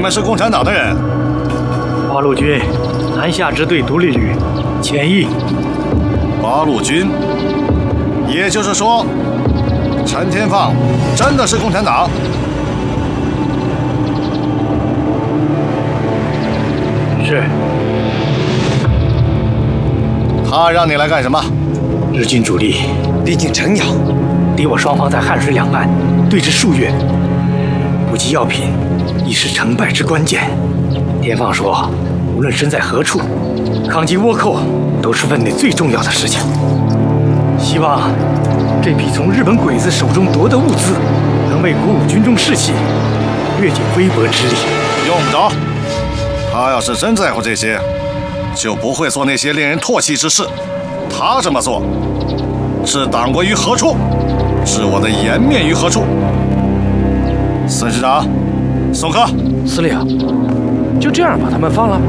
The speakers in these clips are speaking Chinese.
们是共产党的人。 八路军南下支队独立旅钱毅。 八路军，也就是说，陈天放真的是共产党？ 是。 他让你来干什么？ 日军主力逼近城阳， 敌我双方在汉水两岸对峙数月，补给药品已是成败之关键。天放说，无论身在何处，抗击倭寇都是份内最重要的事情。希望这批从日本鬼子手中夺得物资，能为鼓舞军中士气，略尽微薄之力。 用不着，他要是真在乎这些，就不会做那些令人唾弃之事。他这么做，置党国于何处？置我的颜面于何处？孙师长，送客。 司令，就这样把他们放了？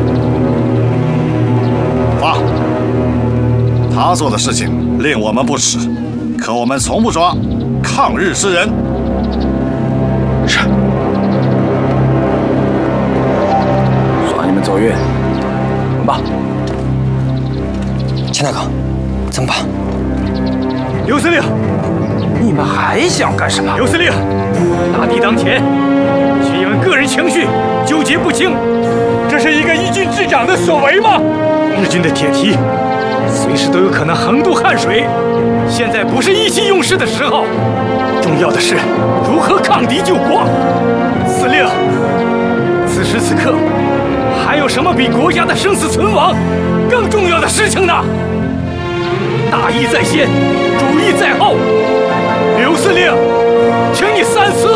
放。他做的事情令我们不齿，可我们从不抓抗日之人。 是。算你们走运。我们吧。 钱大刚，咱们吧。 刘司令， 你们还想干什么？ 刘司令，大敌当前，却因为个人情绪纠结不清，这是一个一军之长的所为吗？日军的铁蹄随时都有可能横渡汉水，现在不是意气用事的时候，重要的是如何抗敌救国。司令，此时此刻，还有什么比国家的生死存亡更重要的事情呢？大义在先，主义在后。刘司令，请你三思。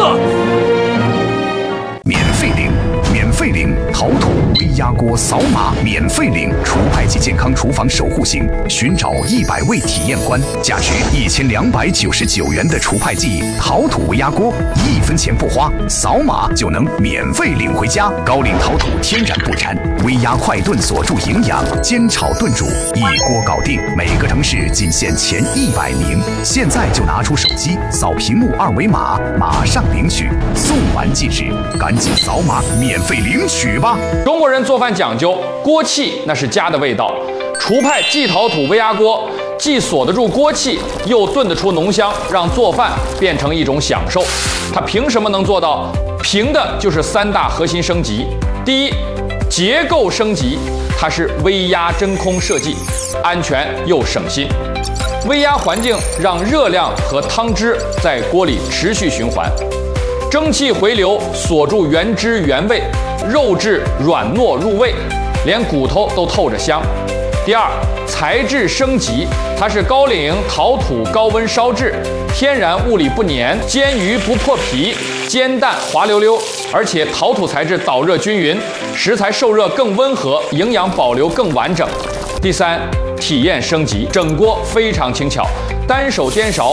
免费领，免费领，陶土微压锅扫码免费领，除派及健康厨房守护型，寻找100位体验官，价值1299元的除派剂陶土微压锅，1分钱不花，扫码就能免费领回家。高岭陶土天然不粘，微压快炖锁住营养，煎炒炖煮一锅搞定。每个城市仅限前100名，现在就拿出手机扫屏幕2维码，马上领取，送完即止，赶紧扫码免费领取吧！ 中国人做饭讲究锅气，那是家的味道。厨派冀陶土微压锅既锁得住锅气，又炖得出浓香，让做饭变成一种享受。它凭什么能做到？凭的就是3大核心升级。第一，结构升级，它是微压真空设计，安全又省心。微压环境让热量和汤汁在锅里持续循环，蒸汽回流锁住原汁原味，肉质软糯入味，连骨头都透着香。第二，材质升级，它是高岭陶土高温烧制，天然物理不粘，煎鱼不破皮，煎蛋滑溜溜，而且陶土材质导热均匀，食材受热更温和，营养保留更完整。第三，体验升级，整锅非常轻巧，单手颠勺